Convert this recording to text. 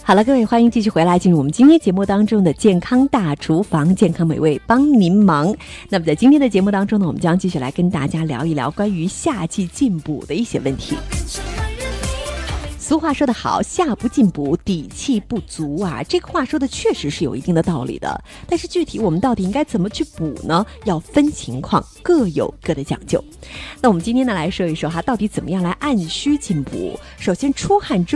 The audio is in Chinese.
好了，各位，欢迎继续回来，进入我们今天节目当中的健康大厨房，健康美味帮您忙。那么在今天的节目当中呢，我们将继续来跟大家聊一聊关于夏季进补的一些问题。俗话说得好，夏不进补，底气不足啊。这个话说的确实是有一定的道理的，但是具体我们到底应该怎么去补呢？要分情况，各有各的讲究。那我们今天呢来说一说哈，到底怎么样来按需进补？首先出汗之